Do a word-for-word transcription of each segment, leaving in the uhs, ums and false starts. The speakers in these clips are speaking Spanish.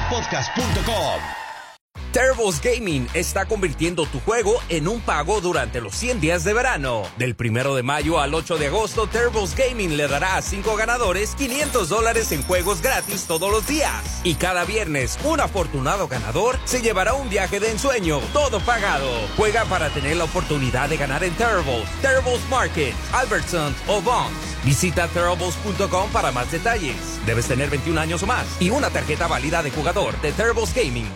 podcast punto com. Turbo's Gaming está convirtiendo tu juego en un pago durante los cien días de verano. Del primero de mayo al ocho de agosto, Turbo's Gaming le dará a cinco ganadores quinientos dólares en juegos gratis todos los días. Y cada viernes, un afortunado ganador se llevará un viaje de ensueño, todo pagado. Juega para tener la oportunidad de ganar en Turbo's, Turbo's Market, Albertsons o Vons. Visita turbo's punto com para más detalles. Debes tener veintiún años o más y una tarjeta válida de jugador de Turbo's Gaming.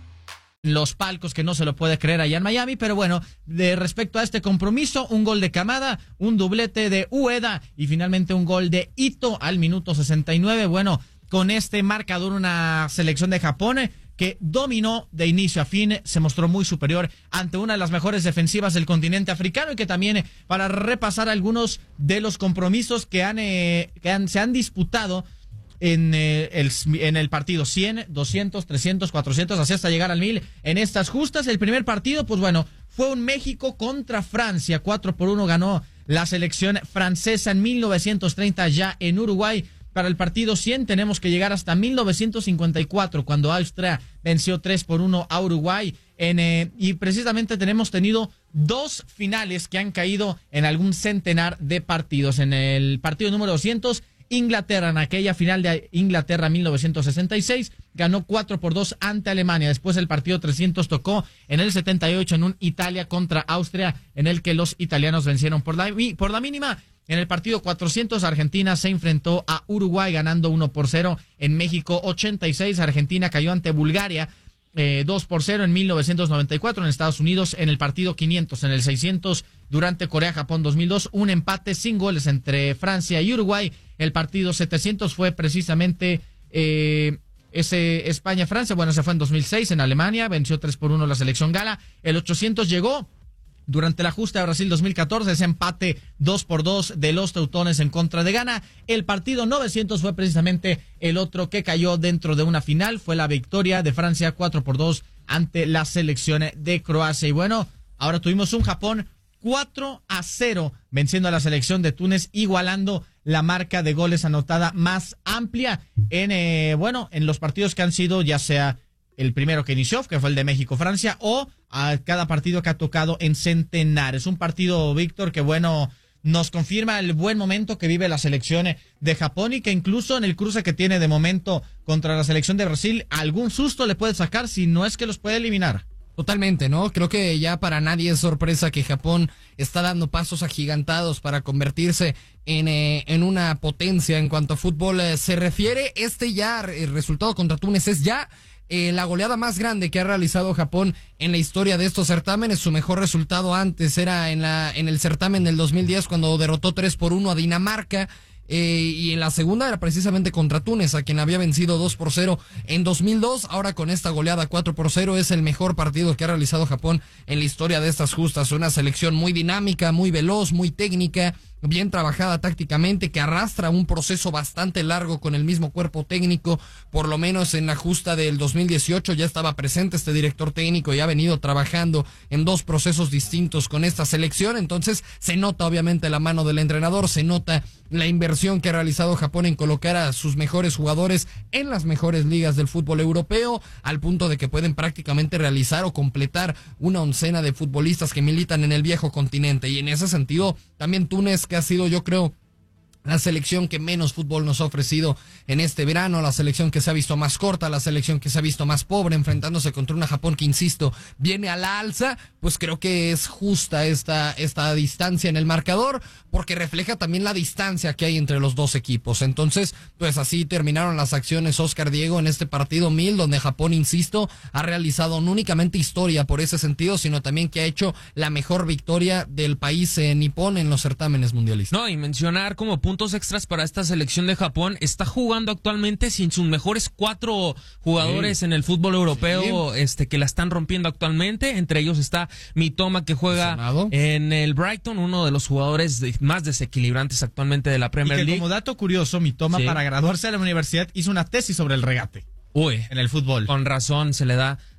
Los palcos que no se lo puede creer allá en Miami, pero bueno, de respecto a este compromiso, un gol de Kamada, un doblete de Ueda y finalmente un gol de Ito al minuto sesenta y nueve. Bueno, con este marcador una selección de Japón que dominó de inicio a fin, se mostró muy superior ante una de las mejores defensivas del continente africano y que también, para repasar algunos de los compromisos que han, eh, que han se han disputado en, eh, el, en el partido cien, doscientos, trescientos, cuatrocientos, así hasta llegar al mil en estas justas. El primer partido, pues bueno, fue un México contra Francia, cuatro por uno ganó la selección francesa en mil novecientos treinta ya en Uruguay. Para el partido cien tenemos que llegar hasta mil novecientos cincuenta y cuatro, cuando Austria venció tres por uno a Uruguay. En, eh, y precisamente tenemos tenido dos finales que han caído en algún centenar de partidos. En el partido número doscientos, Inglaterra, en aquella final de Inglaterra mil novecientos sesenta y seis, ganó cuatro por dos ante Alemania. Después el partido trescientos tocó en el setenta y ocho en un Italia contra Austria, en el que los italianos vencieron por la, por la mínima. En el partido cuatrocientos, Argentina se enfrentó a Uruguay ganando uno por cero. En México ochenta y seis, Argentina cayó ante Bulgaria eh, dos por cero en mil novecientos noventa y cuatro. En Estados Unidos, en el partido quinientos, en el seiscientos, durante Corea-Japón dos mil dos, un empate sin goles entre Francia y Uruguay. El partido setecientos fue precisamente eh, ese España-Francia. Bueno, se fue en dos mil seis en Alemania, venció tres por uno la selección gala. El ochocientos llegó durante la justa de Brasil dos mil catorce, ese empate dos por dos de los teutones en contra de Ghana. El partido novecientos fue precisamente el otro que cayó dentro de una final. Fue la victoria de Francia cuatro por dos ante la selección de Croacia. Y bueno, ahora tuvimos un Japón cuatro a cero venciendo a la selección de Túnez, igualando la marca de goles anotada más amplia en, eh, bueno, en los partidos que han sido, ya sea el primero que inició, que fue el de México-Francia, o a cada partido que ha tocado en centenares. Un partido, Víctor, que bueno, nos confirma el buen momento que vive la selección de Japón y que incluso en el cruce que tiene de momento contra la selección de Brasil, algún susto le puede sacar, si no es que los puede eliminar. Totalmente, ¿no? Creo que ya para nadie es sorpresa que Japón está dando pasos agigantados para convertirse en, eh, en una potencia en cuanto a fútbol eh, se refiere. Este ya, el resultado contra Túnez es ya eh, la goleada más grande que ha realizado Japón en la historia de estos certámenes. Su mejor resultado antes era en la en el certamen del dos mil diez, cuando derrotó tres por uno a Dinamarca. Eh, y en la segunda era precisamente contra Túnez, a quien había vencido dos por cero en dos mil dos. Ahora con esta goleada cuatro por cero es el mejor partido que ha realizado Japón en la historia de estas justas. Una selección muy dinámica, muy veloz, muy técnica, bien trabajada tácticamente, que arrastra un proceso bastante largo con el mismo cuerpo técnico. Por lo menos en la justa del dos mil dieciocho ya estaba presente este director técnico y ha venido trabajando en dos procesos distintos con esta selección. Entonces se nota obviamente la mano del entrenador, se nota la inversión que ha realizado Japón en colocar a sus mejores jugadores en las mejores ligas del fútbol europeo, al punto de que pueden prácticamente realizar o completar una oncena de futbolistas que militan en el viejo continente. Y en ese sentido también Túnez, que ha sido, yo creo, la selección que menos fútbol nos ha ofrecido en este verano, la selección que se ha visto más corta, la selección que se ha visto más pobre, enfrentándose contra una Japón que, insisto, viene a la alza. Pues creo que es justa esta, esta distancia en el marcador, porque refleja también la distancia que hay entre los dos equipos. Entonces, pues así terminaron las acciones, Oscar Diego, en este partido mil, donde Japón, insisto, ha realizado no únicamente historia por ese sentido, sino también que ha hecho la mejor victoria del país eh, nipón en los certámenes mundialistas. No, y mencionar como punto puntos extras para esta selección de Japón. Está jugando actualmente sin sus mejores cuatro jugadores sí. en el fútbol europeo, sí. este que la están rompiendo actualmente. Entre ellos está Mitoma, que juega Sonado. en el Brighton, uno de los jugadores de, más desequilibrantes actualmente de la Premier y que League. Como dato curioso, Mitoma, sí. para graduarse de la universidad hizo una tesis sobre el regate. Uy, en el fútbol. Con razón se le da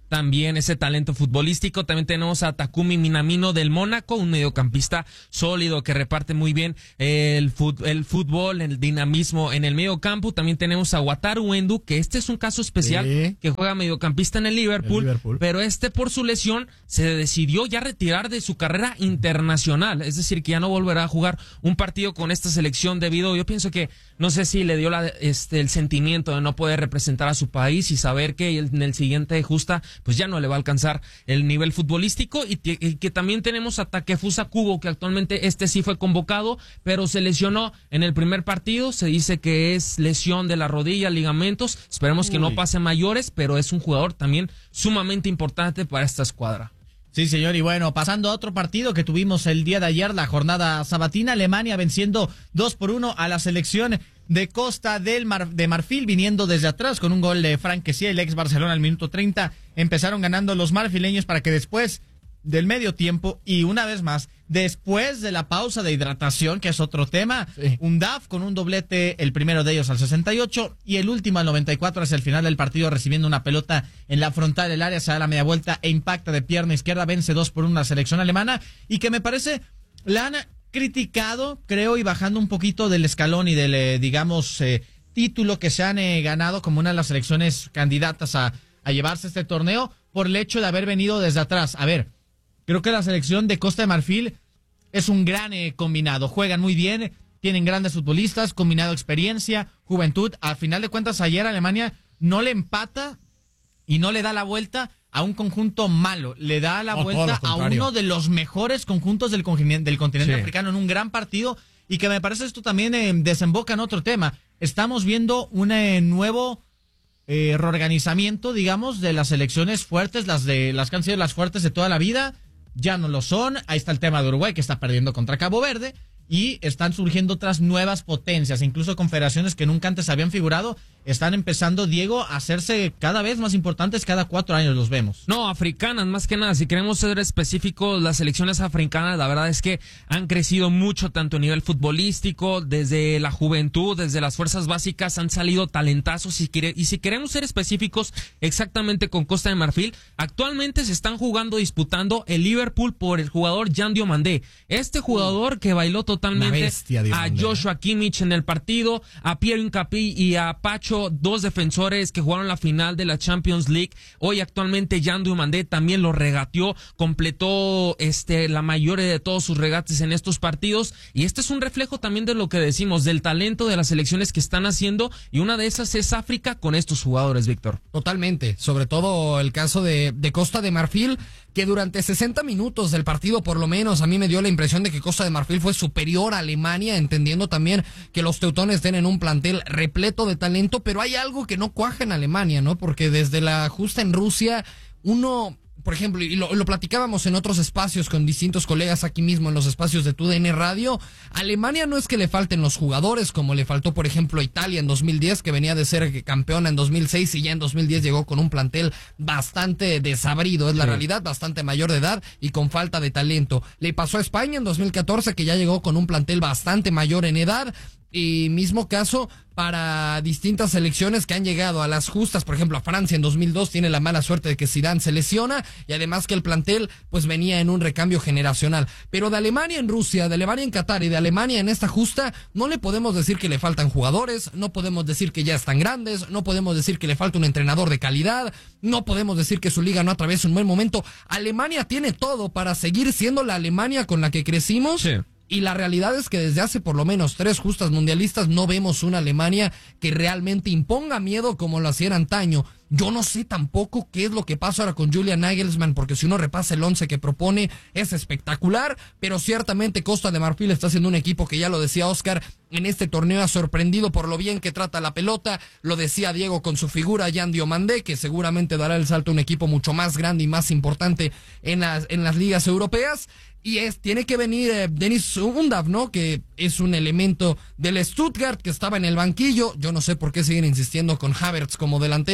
también ese talento futbolístico. También tenemos a Takumi Minamino del Mónaco, un mediocampista sólido que reparte muy bien el, fut, el fútbol, el dinamismo en el mediocampo. También tenemos a Wataru Endo, que este es un caso especial, sí, que juega mediocampista en el Liverpool, el Liverpool, pero este por su lesión se decidió ya retirar de su carrera internacional, es decir, que ya no volverá a jugar un partido con esta selección debido, yo pienso que, no sé si le dio la, este, el sentimiento de no poder representar a su país y saber que en el siguiente justa pues ya no le va a alcanzar el nivel futbolístico. Y, y que también tenemos a Takefusa Kubo, que actualmente este sí fue convocado, pero se lesionó en el primer partido. Se dice que es lesión de la rodilla, ligamentos. Esperemos que Uy. no pase mayores, pero es un jugador también sumamente importante para esta escuadra. Sí, señor, y bueno, pasando a otro partido que tuvimos el día de ayer, la jornada sabatina, Alemania venciendo dos por uno a la selección de Costa del Mar, de Marfil, viniendo desde atrás con un gol de Frank Kessie, el ex Barcelona al minuto treinta. Empezaron ganando los marfileños para que después del medio tiempo y una vez más, después de la pausa de hidratación, que es otro tema, sí, un D A F con un doblete, el primero de ellos al sesenta y ocho y el último al noventa y cuatro hacia el final del partido, recibiendo una pelota en la frontal del área, se da la media vuelta e impacta de pierna izquierda, vence dos por uno la selección alemana, y que me parece la han criticado, creo, y bajando un poquito del escalón y del, eh, digamos, eh, título que se han eh, ganado como una de las selecciones candidatas a, a llevarse este torneo por el hecho de haber venido desde atrás. A ver, creo que la selección de Costa de Marfil es un gran eh, combinado. Juegan muy bien, tienen grandes futbolistas, combinado experiencia, juventud. Al final de cuentas, ayer Alemania no le empata y no le da la vuelta a un conjunto malo. Le da la no, vuelta a uno de los mejores conjuntos del continente, del continente sí. africano en un gran partido. Y que me parece esto también eh, desemboca en otro tema. Estamos viendo un eh, nuevo eh, reorganizamiento, digamos, de las selecciones fuertes, las de las que han sido las fuertes de toda la vida. Ya no lo son. Ahí está el tema de Uruguay, que está perdiendo contra Cabo Verde, y están surgiendo otras nuevas potencias, incluso confederaciones que nunca antes habían figurado, están empezando, Diego, a hacerse cada vez más importantes. Cada cuatro años los vemos. No, africanas, más que nada. Si queremos ser específicos, las selecciones africanas, la verdad es que han crecido mucho, tanto a nivel futbolístico, desde la juventud, desde las fuerzas básicas, han salido talentazos. Y, quiere, y si queremos ser específicos, exactamente con Costa de Marfil, actualmente se están jugando, disputando el Liverpool por el jugador Jan Diomandé. Este jugador que bailó totalmente bestia, a Joshua Kimmich en el partido, a Pierre Hincapié y a Pacho, dos defensores que jugaron la final de la Champions League. Hoy actualmente Jan Diomandé también lo regateó, completó este la mayoría de todos sus regates en estos partidos, y este es un reflejo también de lo que decimos, del talento de las selecciones que están haciendo, y una de esas es África con estos jugadores, Víctor. Totalmente, sobre todo el caso de, de Costa de Marfil, que durante sesenta minutos del partido, por lo menos, a mí me dio la impresión de que Costa de Marfil fue superior a Alemania, entendiendo también que los teutones tienen un plantel repleto de talento, pero hay algo que no cuaja en Alemania, ¿no? Porque desde la justa en Rusia, uno, por ejemplo, y lo, lo platicábamos en otros espacios con distintos colegas aquí mismo en los espacios de Tu D N Radio, Alemania no es que le falten los jugadores, como le faltó, por ejemplo, a Italia en dos mil diez, que venía de ser campeona en dos mil seis y ya en dos mil diez llegó con un plantel bastante desabrido, es la sí. realidad, bastante mayor de edad y con falta de talento. Le pasó a España en dos mil catorce, que ya llegó con un plantel bastante mayor en edad. Y mismo caso para distintas selecciones que han llegado a las justas. Por ejemplo, a Francia en dos mil dos tiene la mala suerte de que Zidane se lesiona, y además que el plantel pues venía en un recambio generacional. Pero de Alemania en Rusia, de Alemania en Qatar y de Alemania en esta justa, no le podemos decir que le faltan jugadores, no podemos decir que ya están grandes, no podemos decir que le falta un entrenador de calidad, no podemos decir que su liga no atraviesa un buen momento. Alemania tiene todo para seguir siendo la Alemania con la que crecimos. Sí. Y la realidad es que desde hace por lo menos tres justas mundialistas no vemos una Alemania que realmente imponga miedo como lo hacía antaño. Yo no sé tampoco qué es lo que pasa ahora con Julian Nagelsmann, porque si uno repasa el once que propone es espectacular, pero ciertamente Costa de Marfil está siendo un equipo que, ya lo decía Oscar, en este torneo ha sorprendido por lo bien que trata la pelota. Lo decía Diego con su figura Jan Diomandé, que seguramente dará el salto a un equipo mucho más grande y más importante en las, en las ligas europeas. Y es, tiene que venir eh, Denis Undav, ¿no? Que es un elemento del Stuttgart, que estaba en el banquillo. Yo no sé por qué siguen insistiendo con Havertz como delantero centro,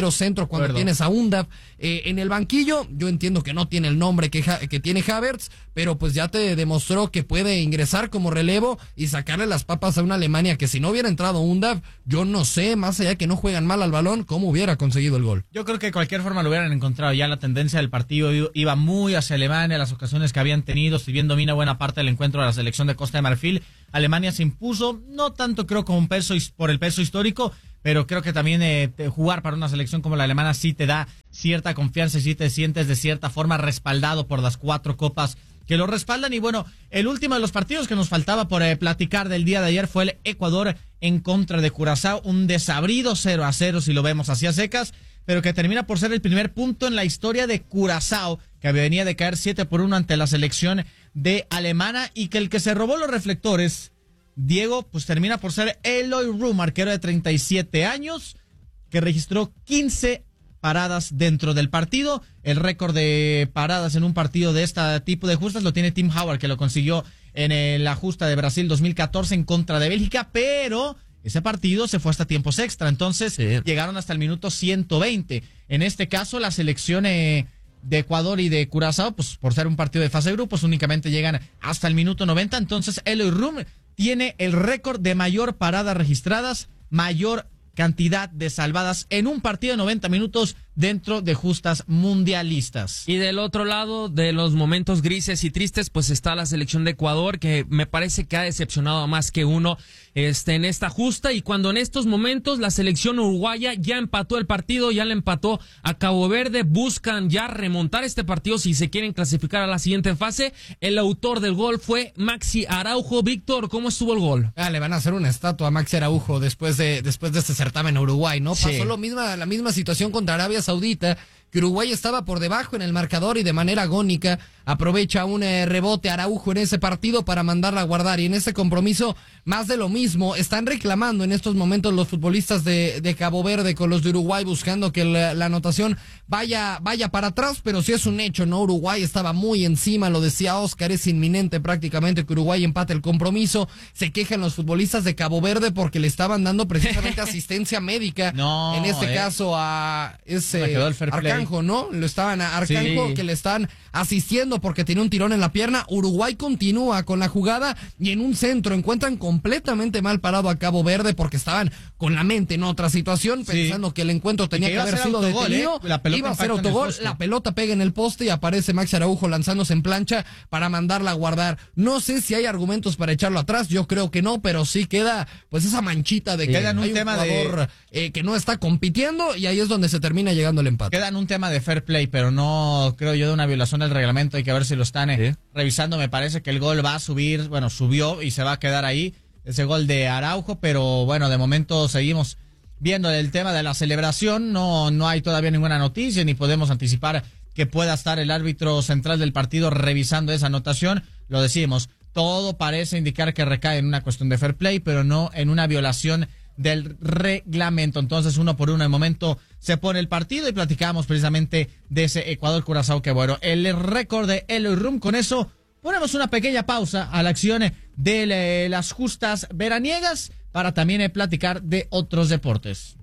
cuatro cuando Acuerdo. tienes a Undav eh, en el banquillo. Yo entiendo que no tiene el nombre que, que tiene Havertz, pero pues ya te demostró que puede ingresar como relevo y sacarle las papas a una Alemania que si no hubiera entrado Undav, yo no sé, más allá de que no juegan mal al balón, cómo hubiera conseguido el gol. Yo creo que de cualquier forma lo hubieran encontrado. Ya la tendencia del partido iba muy hacia Alemania, las ocasiones que habían tenido, si bien domina buena parte del encuentro de la selección de Costa de Marfil, Alemania se impuso, no tanto creo como un peso por el peso histórico, pero creo que también eh, jugar para una selección como la alemana sí te da cierta confianza y sí te sientes de cierta forma respaldado por las cuatro copas que lo respaldan. Y bueno, el último de los partidos que nos faltaba por eh, platicar del día de ayer fue el Ecuador en contra de Curazao, un desabrido cero a cero si lo vemos así a secas, pero que termina por ser el primer punto en la historia de Curazao, que venía de caer siete por uno ante la selección de alemana, y que el que se robó los reflectores, Diego, pues termina por ser Eloy Room, arquero de treinta y siete años, que registró quince paradas dentro del partido. El récord de paradas en un partido de este tipo de justas lo tiene Tim Howard, que lo consiguió en la justa de Brasil dos mil catorce en contra de Bélgica, pero ese partido se fue hasta tiempos extra, entonces sí. Llegaron hasta el minuto ciento veinte. En este caso, la selección eh, de Ecuador y de Curazao, pues por ser un partido de fase de grupos, únicamente llegan hasta el minuto noventa. Entonces, Eloy Room tiene el récord de mayor paradas registradas, mayor cantidad de salvadas en un partido de noventa minutos dentro de justas mundialistas. Y del otro lado de los momentos grises y tristes, pues está la selección de Ecuador, que me parece que ha decepcionado a más que uno este, en esta justa, y cuando en estos momentos la selección uruguaya ya empató el partido, ya le empató a Cabo Verde, buscan ya remontar este partido si se quieren clasificar a la siguiente fase. El autor del gol fue Maxi Araujo. Víctor, ¿cómo estuvo el gol? Ah, le van a hacer una estatua a Maxi Araujo después de, después de este certamen a Uruguay, ¿no? Sí. Pasó lo misma, la misma situación contra Arabia Saudita, que Uruguay estaba por debajo en el marcador y de manera agónica aprovecha un eh, rebote Araujo en ese partido para mandarla a guardar, y en ese compromiso más de lo mismo. Están reclamando en estos momentos los futbolistas de, de Cabo Verde con los de Uruguay, buscando que la, la anotación vaya, vaya para atrás, pero sí es un hecho, ¿no? Uruguay estaba muy encima, lo decía Oscar, es inminente prácticamente que Uruguay empate el compromiso. Se quejan los futbolistas de Cabo Verde porque le estaban dando precisamente asistencia médica, no, en este eh. caso a ese Arcángel, ¿no? Lo estaban a Arcángel, sí. que le están asistiendo porque tiene un tirón en la pierna. Uruguay continúa con la jugada y en un centro encuentran completamente mal parado a Cabo Verde porque estaban con la mente en otra situación, sí. pensando que el encuentro tenía que, que haber sido autogol, detenido. ¿eh? La pelota iba a ser autogol, la pelota pega en el poste y aparece Maxi Araujo lanzándose en plancha para mandarla a guardar. No sé si hay argumentos para echarlo atrás, yo creo que no, pero sí queda pues esa manchita de que queda en un hay un tema jugador de... eh, que no está compitiendo, y ahí es donde se termina llegando el empate. Queda en un tema de fair play, pero no creo yo de una violación del reglamento. Hay que ver si lo están eh, ¿Sí? revisando. Me parece que el gol va a subir, bueno, subió y se va a quedar ahí, ese gol de Araujo, pero bueno, de momento seguimos viendo el tema de la celebración. No, no hay todavía ninguna noticia, ni podemos anticipar que pueda estar el árbitro central del partido revisando esa anotación. Lo decimos, todo parece indicar que recae en una cuestión de fair play, pero no en una violación del reglamento. Entonces, uno por uno, de momento se pone el partido, y platicamos precisamente de ese Ecuador-Curazao, que bueno, el récord de Eloy Room. Con eso ponemos una pequeña pausa a la acción de le, las justas veraniegas para también eh, platicar de otros deportes.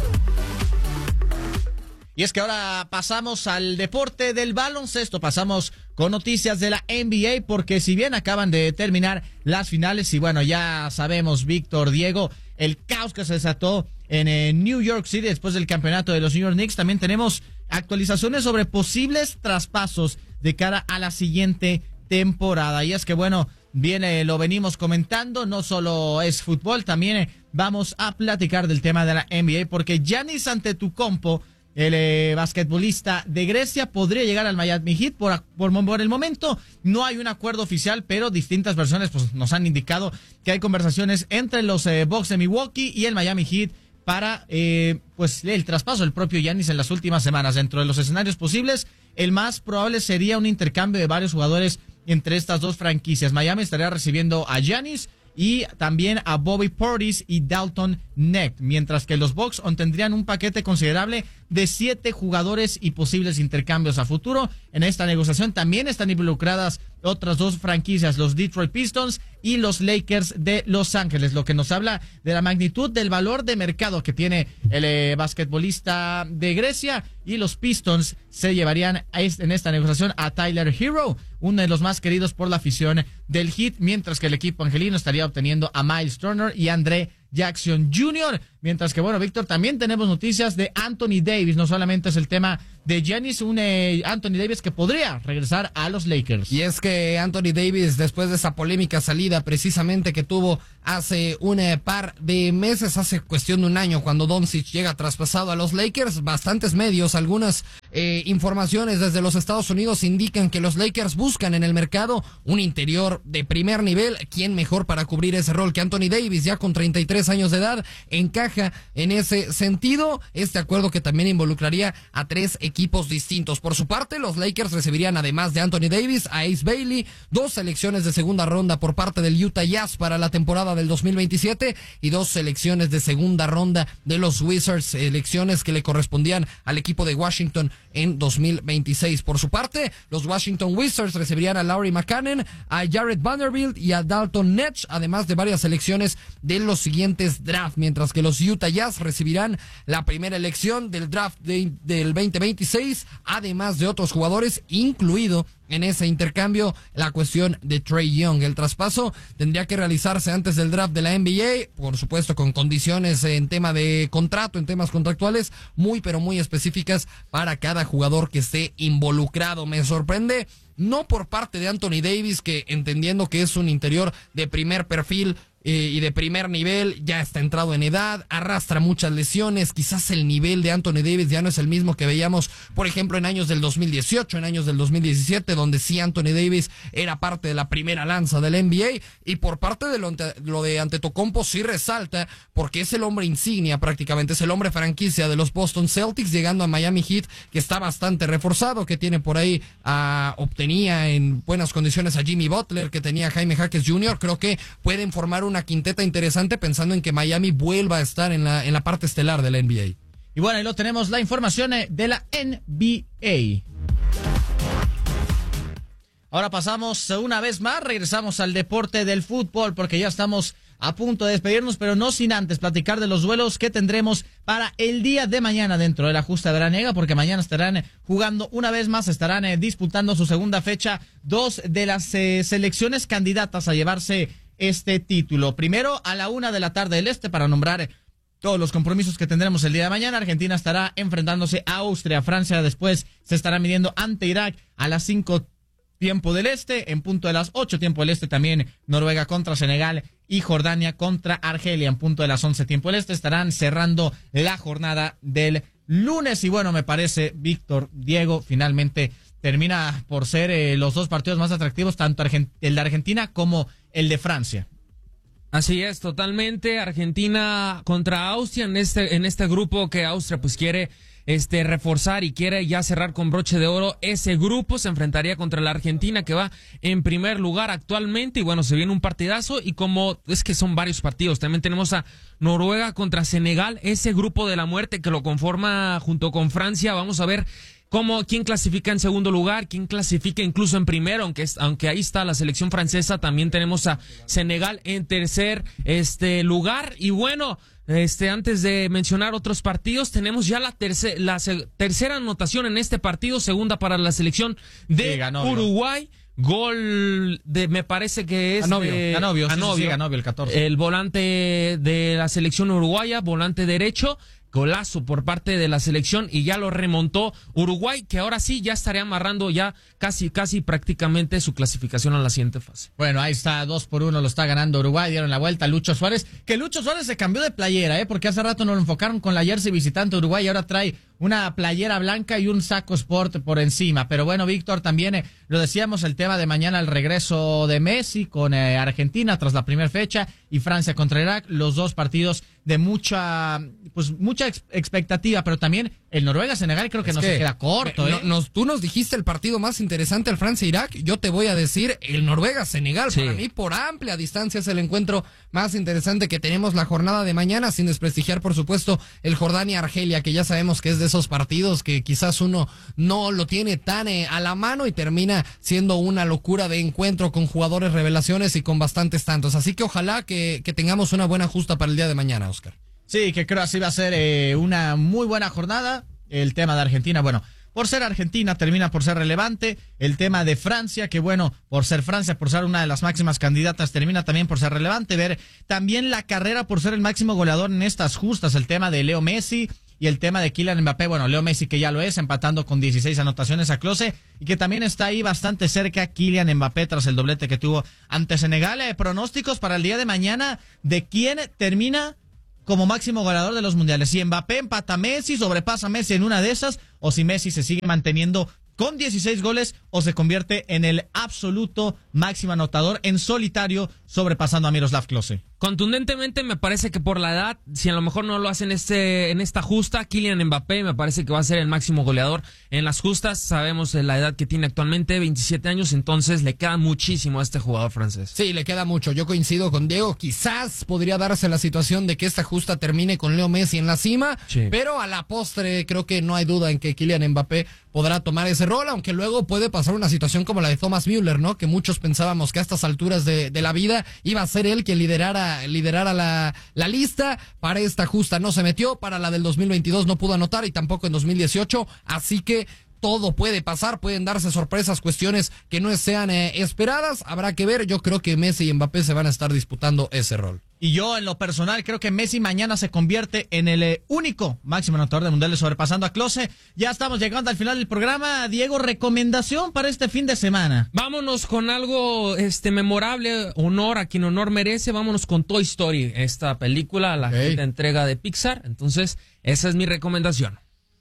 Y es que ahora pasamos al deporte del baloncesto, pasamos con noticias de la N B A, porque si bien acaban de terminar las finales, y bueno, ya sabemos, Víctor, Diego, el caos que se desató en eh, New York City después del campeonato de los New York Knicks, también tenemos actualizaciones sobre posibles traspasos de cara a la siguiente temporada. Y es que bueno, viene, lo venimos comentando, no solo es fútbol, también eh, vamos a platicar del tema de la N B A, porque Giannis Antetokounmpo, el eh, basquetbolista de Grecia, podría llegar al Miami Heat. Por, por, por el momento no hay un acuerdo oficial, pero distintas versiones pues, nos han indicado que hay conversaciones entre los eh, Bucks de Milwaukee y el Miami Heat para eh, pues el traspaso del propio Giannis en las últimas semanas. Dentro de los escenarios posibles, el más probable sería un intercambio de varios jugadores entre estas dos franquicias. Miami estaría recibiendo a Giannis y también a Bobby Portis y Dalton Knecht, mientras que los Bucks obtendrían un paquete considerable de siete jugadores y posibles intercambios a futuro. En esta negociación también están involucradas otras dos franquicias, los Detroit Pistons y los Lakers de Los Ángeles, lo que nos habla de la magnitud del valor de mercado que tiene el eh, basquetbolista de Grecia. Y los Pistons se llevarían a este, en esta negociación a Tyler Hero, uno de los más queridos por la afición del Heat, mientras que el equipo angelino estaría obteniendo a Miles Turner y André Jackson junior Mientras que, bueno, Víctor, también tenemos noticias de Anthony Davis. No solamente es el tema de Giannis, un eh, Anthony Davis que podría regresar a los Lakers. Y es que Anthony Davis, después de esa polémica salida precisamente que tuvo hace un eh, par de meses, hace cuestión de un año, cuando Doncic llega traspasado a los Lakers, bastantes medios, algunas eh, informaciones desde los Estados Unidos indican que los Lakers buscan en el mercado un interior de primer nivel. ¿Quién mejor para cubrir ese rol que Anthony Davis, ya con treinta y tres años de edad? Encaja en ese sentido este acuerdo, que también involucraría a tres equipos distintos. Por su parte, los Lakers recibirían, además de Anthony Davis, a Ace Bailey, dos selecciones de segunda ronda por parte del Utah Jazz para la temporada del dos mil veintisiete y dos selecciones de segunda ronda de los Wizards, selecciones que le correspondían al equipo de Washington en dos mil veintiséis. Por su parte, los Washington Wizards recibirían a Lauri Markkanen, a Jared Vanderbilt y a Dalton Netsch, además de varias selecciones de los siguientes drafts, mientras que los Utah Jazz recibirán la primera elección del draft de, del veinte veintiséis, además de otros jugadores, incluido en ese intercambio la cuestión de Trae Young. El traspaso tendría que realizarse antes del draft de la N B A, por supuesto con condiciones en tema de contrato, en temas contractuales muy pero muy específicas para cada jugador que esté involucrado. Me sorprende, no por parte de Anthony Davis, que entendiendo que es un interior de primer perfil Eh, y de primer nivel, ya está entrado en edad, arrastra muchas lesiones, quizás el nivel de Anthony Davis ya no es el mismo que veíamos, por ejemplo, en años del dos mil dieciocho, en años del dos mil diecisiete, donde sí Anthony Davis era parte de la primera lanza del N B A, y por parte de lo, lo de Antetokounmpo sí resalta, porque es el hombre insignia prácticamente, es el hombre franquicia de los Boston Celtics, llegando a Miami Heat, que está bastante reforzado, que tiene por ahí, a, obtenía en buenas condiciones a Jimmy Butler, que tenía a Jaime Jaquez junior Creo que pueden formar un una quinteta interesante, pensando en que Miami vuelva a estar en la en la parte estelar de la N B A. Y bueno, ahí lo tenemos, la información de la N B A. Ahora pasamos una vez más, regresamos al deporte del fútbol, porque ya estamos a punto de despedirnos, pero no sin antes platicar de los duelos que tendremos para el día de mañana dentro de la justa veraniega, porque mañana estarán jugando una vez más, estarán eh, disputando su segunda fecha, dos de las eh, selecciones candidatas a llevarse este título. Primero a la una de la tarde del este, para nombrar todos los compromisos que tendremos el día de mañana. Argentina estará enfrentándose a Austria. Francia después se estará midiendo ante Irak a las cinco tiempo del este. En punto de las ocho tiempo del este también Noruega contra Senegal y Jordania contra Argelia. En punto de las once tiempo del este estarán cerrando la jornada del lunes. Y bueno, me parece, Víctor, Diego, finalmente termina por ser eh, los dos partidos más atractivos, tanto Argent- el de Argentina como el de Francia. Así es, totalmente. Argentina contra Austria en este en este grupo, que Austria pues quiere este reforzar y quiere ya cerrar con broche de oro ese grupo. Se enfrentaría contra la Argentina, que va en primer lugar actualmente, y bueno, se viene un partidazo. Y como es que son varios partidos, también tenemos a Noruega contra Senegal, ese grupo de la muerte que lo conforma junto con Francia. Vamos a ver cómo, quién clasifica en segundo lugar, quién clasifica incluso en primero, aunque aunque ahí está la selección francesa. También tenemos a Senegal en tercer este lugar. Y bueno, este antes de mencionar otros partidos, tenemos ya la tercera la se, tercera anotación en este partido, segunda para la selección de sí, Uruguay. Gol de, me parece que es Anovio, de, Anovio, Anovio, sí, sí, sí, Anovio, el catorce. El volante de la selección uruguaya, volante derecho. Golazo por parte de la selección, y ya lo remontó Uruguay, que ahora sí ya estaría amarrando ya casi casi prácticamente su clasificación a la siguiente fase. Bueno, ahí está, dos por uno lo está ganando Uruguay. Dieron la vuelta a Lucho Suárez, que Lucho Suárez se cambió de playera, eh, porque hace rato nos lo enfocaron con la jersey visitante Uruguay, y ahora trae una playera blanca y un saco sport por encima. Pero bueno, Víctor, también eh, lo decíamos, el tema de mañana, el regreso de Messi con eh, Argentina tras la primera fecha, y Francia contra Irak, los dos partidos de mucha pues mucha ex- expectativa, pero también el Noruega-Senegal creo que es no que se queda corto, no, ¿eh? Nos, tú nos dijiste el partido más interesante, el Francia-Irak. Yo te voy a decir el Noruega-Senegal. Sí. Para mí, por amplia distancia, es el encuentro más interesante que tenemos la jornada de mañana, sin desprestigiar, por supuesto, el Jordania-Argelia, que ya sabemos que es de esos partidos que quizás uno no lo tiene tan eh, a la mano y termina siendo una locura de encuentro con jugadores revelaciones y con bastantes tantos. Así que ojalá que, que tengamos una buena justa para el día de mañana, Oscar. Sí, que creo así va a ser eh, una muy buena jornada. El tema de Argentina, bueno, por ser Argentina termina por ser relevante. El tema de Francia, que bueno, por ser Francia, por ser una de las máximas candidatas, termina también por ser relevante. Ver también la carrera por ser el máximo goleador en estas justas. El tema de Leo Messi y el tema de Kylian Mbappé. Bueno, Leo Messi que ya lo es, empatando con dieciséis anotaciones a Klose, y que también está ahí bastante cerca Kylian Mbappé tras el doblete que tuvo ante Senegal. Eh, pronósticos para el día de mañana de quién termina como máximo goleador de los mundiales. Si Mbappé empata a Messi, sobrepasa a Messi en una de esas, o si Messi se sigue manteniendo con dieciséis goles o se convierte en el absoluto máximo anotador en solitario, sobrepasando a Miroslav Klose. Contundentemente me parece que por la edad, si a lo mejor no lo hacen este, en esta justa, Kylian Mbappé me parece que va a ser el máximo goleador en las justas. Sabemos la edad que tiene actualmente, veintisiete años, entonces le queda muchísimo a este jugador francés. Sí, le queda mucho. Yo coincido con Diego. Quizás podría darse la situación de que esta justa termine con Leo Messi en la cima, sí. Pero a la postre creo que no hay duda en que Kylian Mbappé podrá tomar ese rol, aunque luego puede pasar una situación como la de Thomas Müller, ¿no? Que muchos pensábamos que a estas alturas de, de la vida iba a ser él quien liderara, liderara la, la lista. Para esta justa no se metió, para la del dos mil veintidós no pudo anotar y tampoco en dos mil dieciocho, así que todo puede pasar, pueden darse sorpresas, cuestiones que no sean eh, esperadas, habrá que ver. Yo creo que Messi y Mbappé se van a estar disputando ese rol. Y yo, en lo personal, creo que Messi mañana se convierte en el eh, único máximo anotador del Mundial, sobrepasando a Klose. Ya estamos llegando al final del programa. Diego, recomendación para este fin de semana. Vámonos con algo este memorable, honor a quien honor merece. Vámonos con Toy Story, esta película, la okay. quinta entrega de Pixar. Entonces, esa es mi recomendación.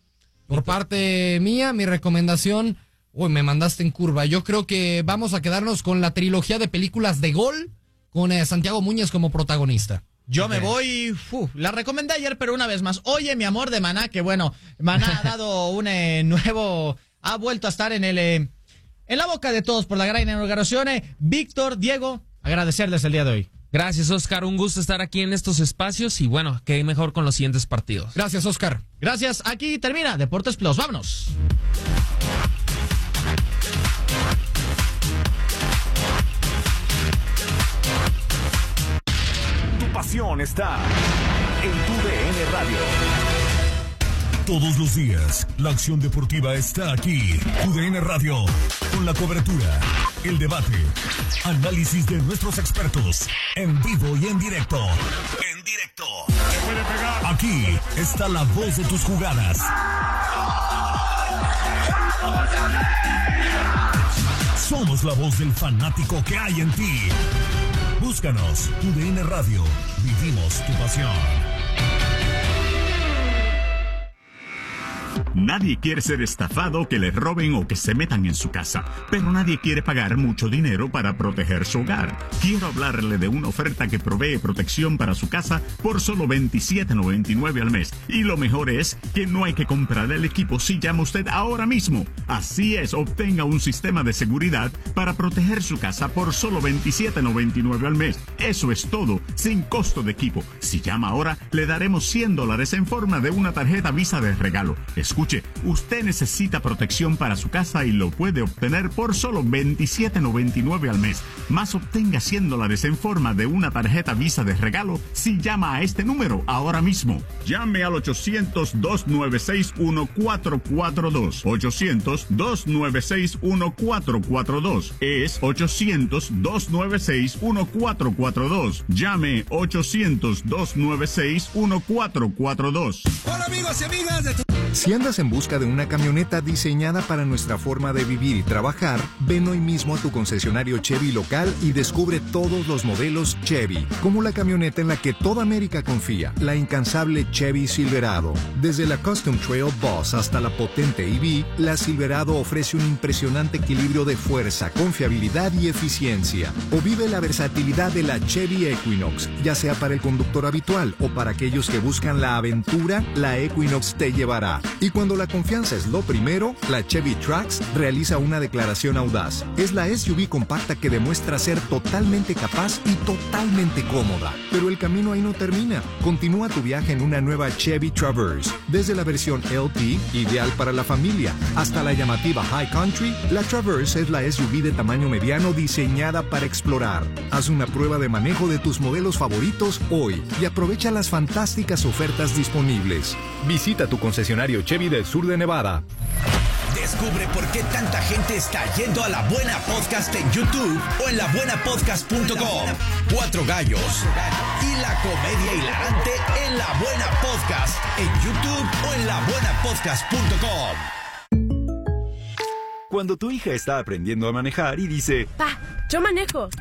Por parte mía, mi recomendación, uy, me mandaste en curva. Yo creo que vamos a quedarnos con la trilogía de películas de Gol, con eh, Santiago Muñez como protagonista. Yo okay. me voy, uf, la recomendé ayer, pero una vez más. Oye, mi amor de Maná, que bueno, Maná ha dado un eh, nuevo, ha vuelto a estar en el, eh, en la boca de todos por la gran inauguración. Eh. Víctor, Diego, agradecerles el día de hoy. Gracias, Oscar. Un gusto estar aquí en estos espacios y bueno, qué mejor con los siguientes partidos. Gracias, Oscar. Gracias. Aquí termina Deportes Plus. Vámonos. Tu pasión está en tu D N Radio. Todos los días, la acción deportiva está aquí. Tu D N Radio, con la cobertura, el debate, análisis de nuestros expertos, en vivo y en directo. En directo. Aquí está la voz de tus jugadas. Somos la voz del fanático que hay en ti. Búscanos, Tu D N Radio. Vivimos tu pasión. Nadie quiere ser estafado, que le roben o que se metan en su casa, pero nadie quiere pagar mucho dinero para proteger su hogar. Quiero hablarle de una oferta que provee protección para su casa por solo veintisiete noventa y nueve al mes. Y lo mejor es que no hay que comprar el equipo si llama usted ahora mismo. Así es, obtenga un sistema de seguridad para proteger su casa por solo veintisiete noventa y nueve al mes. Eso es todo, sin costo de equipo. Si llama ahora, le daremos cien dólares en forma de una tarjeta Visa de regalo. Escuche, usted necesita protección para su casa y lo puede obtener por solo veintisiete noventa y nueve al mes. Más obtenga cien dólares en forma de una tarjeta Visa de regalo si llama a este número ahora mismo. Llame al ochocientos, dos nueve seis, uno cuatro cuatro dos. ochocientos, dos nueve seis, uno cuatro cuatro dos. Es ochocientos, dos nueve seis, uno cuatro cuatro dos. Llame ochocientos, dos nueve seis, uno cuatro cuatro dos. Hola amigos y amigas de tu... Si andas en busca de una camioneta diseñada para nuestra forma de vivir y trabajar, ven hoy mismo a tu concesionario Chevy local y descubre todos los modelos Chevy, como la camioneta en la que toda América confía, la incansable Chevy Silverado. Desde la Custom Trail Boss hasta la potente E V, la Silverado ofrece un impresionante equilibrio de fuerza, confiabilidad y eficiencia. O vive la versatilidad de la Chevy Equinox, ya sea para el conductor habitual o para aquellos que buscan la aventura, la Equinox te llevará. seguridad. Y cuando la confianza es lo primero, la Chevy Trax realiza una declaración audaz. Es la S U V compacta que demuestra ser totalmente capaz y totalmente cómoda. Pero el camino ahí no termina. Continúa tu viaje en una nueva Chevy Traverse. Desde la versión L T, ideal para la familia, hasta la llamativa High Country, la Traverse es la S U V de tamaño mediano diseñada para explorar. Haz una prueba de manejo de tus modelos favoritos hoy y aprovecha las fantásticas ofertas disponibles. Visita tu concesionario Chevy del sur de Nevada. Descubre por qué tanta gente está yendo a La Buena Podcast en YouTube o en la buena podcast punto com. Cuatro gallos y la comedia hilarante en La Buena Podcast en YouTube o en la buena podcast punto com. Cuando tu hija está aprendiendo a manejar y dice, Pa, yo manejo.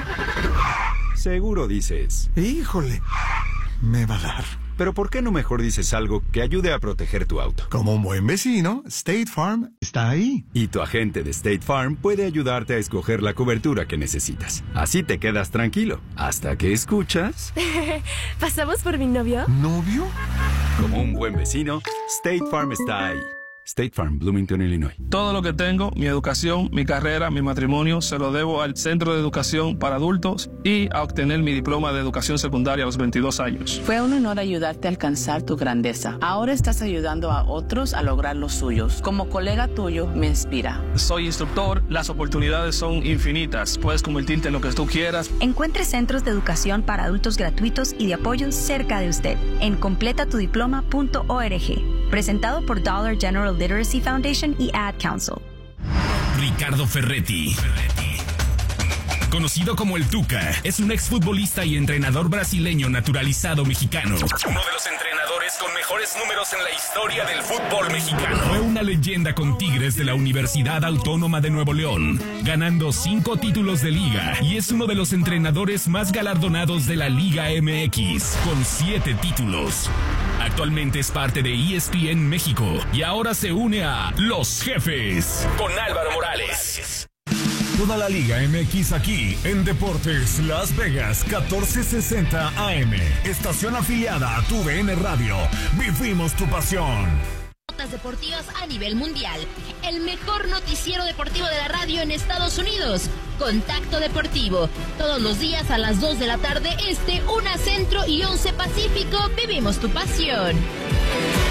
Seguro dices, híjole, me va a dar. Pero ¿por qué no mejor dices algo que ayude a proteger tu auto? Como un buen vecino, State Farm está ahí. Y tu agente de State Farm puede ayudarte a escoger la cobertura que necesitas. Así te quedas tranquilo, hasta que escuchas... ¿Pasamos por mi novio? ¿Novio? Como un buen vecino, State Farm está ahí. State Farm, Bloomington, Illinois. Todo lo que tengo, mi educación, mi carrera, mi matrimonio, se lo debo al Centro de Educación para Adultos y a obtener mi diploma de educación secundaria a los veintidós años. Fue un honor ayudarte a alcanzar tu grandeza. Ahora estás ayudando a otros a lograr los suyos. Como colega tuyo, me inspira. Soy instructor, las oportunidades son infinitas. Puedes convertirte en lo que tú quieras. Encuentre centros de educación para adultos gratuitos y de apoyo cerca de usted en completa tu diploma punto org. Presentado por Dollar General Literacy Foundation y Ad Council. Ricardo Ferretti, conocido como el Tuca, es un exfutbolista y entrenador brasileño naturalizado mexicano. Uno de los entrenadores con mejores números en la historia del fútbol mexicano. Fue una leyenda con Tigres de la Universidad Autónoma de Nuevo León, ganando cinco títulos de liga, y es uno de los entrenadores más galardonados de la Liga M X, con siete títulos. Actualmente es parte de E S P N México y ahora se une a Los Jefes con Álvaro Morales. Toda la Liga M X aquí en Deportes Las Vegas catorce sesenta A M. Estación afiliada a tu V N Radio. Vivimos tu pasión. Notas deportivas a nivel mundial. El mejor noticiero deportivo de la radio en Estados Unidos. Contacto Deportivo. Todos los días a las dos de la tarde este, una centro y once pacífico. Vivimos tu pasión.